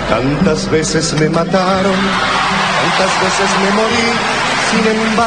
Tantas veces me mataron, tantas veces me morí, sin embargo.